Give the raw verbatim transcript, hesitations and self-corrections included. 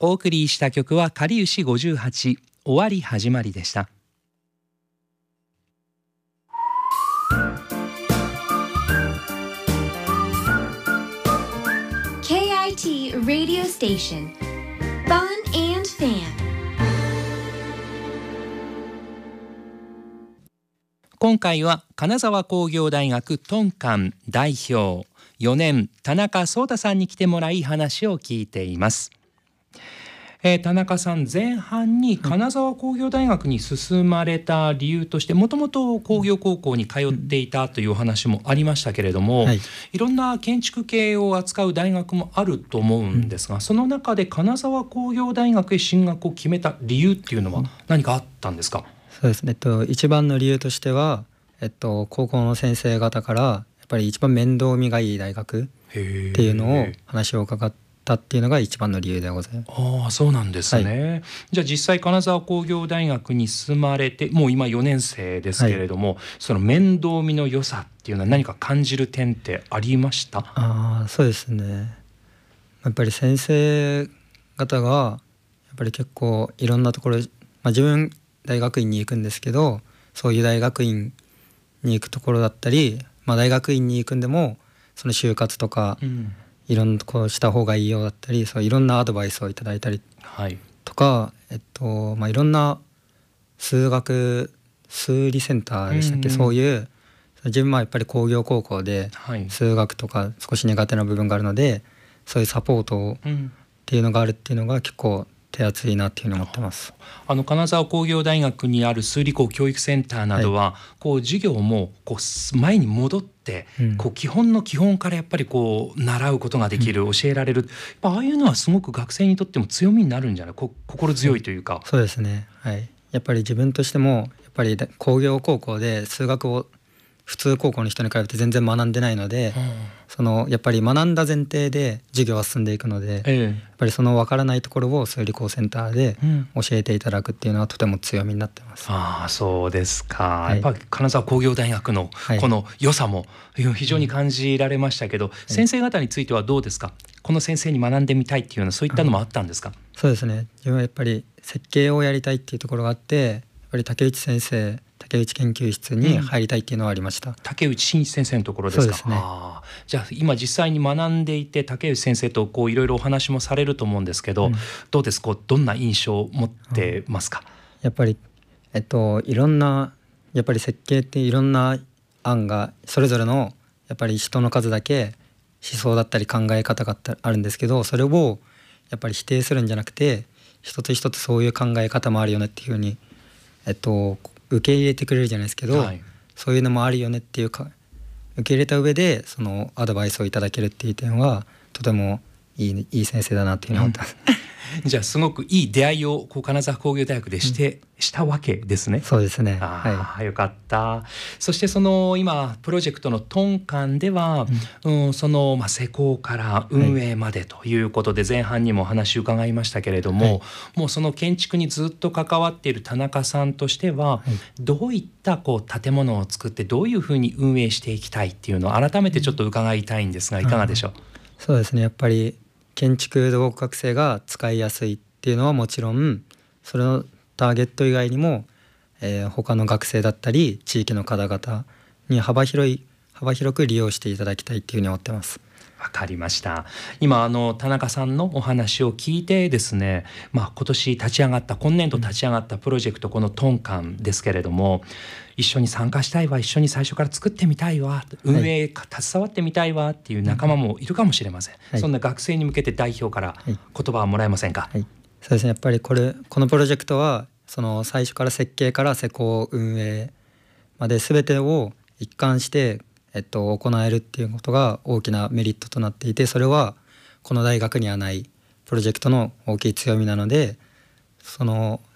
お送りした曲はかりゆしごじゅうはち終わり始まりでした。 ケーアイティー Radio Station Fun and Fan。 今回は金沢工業大学トンカン代表よねん田中壮太さんに来てもらい話を聞いています。えー、田中さん、前半に金沢工業大学に進まれた理由としてもともと工業高校に通っていたというお話もありましたけれども、はい、いろんな建築系を扱う大学もあると思うんですが、その中で金沢工業大学へ進学を決めた理由っていうのは何かあったんですか？ そうですね、えっと、一番の理由としては、えっと、高校の先生方からやっぱり一番面倒見がいい大学っていうのを話を伺ったっていうのが一番の理由でございます。 ああ、そうなんですね、はい、じゃあ実際金沢工業大学に進まれてもう今よねん生ですけれども、はい、その面倒見の良さっていうのは何か感じる点ってありました？ ああ、そうですね、やっぱり先生方がやっぱり結構いろんなところ、まあ、自分大学院に行くんですけど、そういう大学院に行くところだったり、まあ、大学院に行くんでもその就活とか、うん、いろんなところした方がいいよだったり、そういろんなアドバイスをいただいたりとか、はい、えっとまあ、いろんな数学数理センターでしたっけ、うんうん、そういう自分はやっぱり工業高校で数学とか少し苦手な部分があるので、はい、そういうサポートっていうのがあるっていうのが結構手厚いなっていうふうに思ってます。 あの金沢工業大学にある数理工教育センターなどは、はい、こう授業もこう前に戻って、うん、こう基本の基本からやっぱりこう習うことができる、うん、教えられる、やっぱああいうのはすごく学生にとっても強みになるんじゃない、こ心強いというか。 そう、そうですね、はい、やっぱり自分としてもやっぱり工業高校で数学を普通高校の人に比べて全然学んでないので、うん、そのやっぱり学んだ前提で授業は進んでいくので、ええ、やっぱりその分からないところを数理工センターで教えていただくっていうのはとても強みになってます。 うん、ああ、そうですか、はい、やっぱり金沢工業大学のこの良さも非常に感じられましたけど、はい、先生方についてはどうですか？この先生に学んでみたいっていうようなそういったのもあったんですか？ そうですね、自分はやっぱり設計をやりたいっていうところがあって、やっぱり竹内先生竹内研究室に入りたいっていうのはありました、うん、 竹内真一先生のところですか？ そうですね。 あ、じゃあ今実際に学んでいて竹内先生とこういろいろお話もされると思うんですけど、うん、どうですか、どんな印象を持ってますか？ やっぱり、えっと、いろんなやっぱり設計っていろんな案がそれぞれのやっぱり人の数だけ思想だったり考え方があるんですけど、それをやっぱり否定するんじゃなくて一つ一つそういう考え方もあるよねっていうふうに、えっと受け入れてくれるじゃないですけど、はい、そういうのもあるよねっていうか受け入れた上でそのアドバイスをいただけるっていう点はとてもいい、いい先生だなっていうふうに思ってます、 うん、じゃあすごくいい出会いをこう金沢工業大学でして、うん、したわけですね。 そうですね、 あ、はい、よかった。そしてその今プロジェクトのトンカンでは、うんうん、その、まあ、施工から運営までということで前半にもお話を伺いましたけれども、はい、もうその建築にずっと関わっている田中さんとしては、はい、どういったこう建物を作ってどういうふうに運営していきたいっていうのを改めてちょっと伺いたいんですが、いかがでしょう？ そうですね、やっぱり建築土木学生が使いやすいっていうのはもちろん、それのターゲット以外にも、えー、他の学生だったり地域の方々に幅広い幅広く利用していただきたいっていうふうに思ってます。 わかりました。今あの田中さんのお話を聞いてですね、まあ、今年立ち上がった今年度立ち上がったプロジェクト、このトンカンですけれども、一緒に参加したいわ、一緒に最初から作ってみたいわ、運営携わってみたいわっていう仲間もいるかもしれません、はい、そんな学生に向けて代表から言葉はもらえませんか？ はい、そうですね、やっぱりこれこのプロジェクトはその最初から設計から施工運営まで全てを一貫してえっと、行えるっていうことが大きなメリットとなっていて、それはこの大学にはないプロジェクトの大きい強みなので、その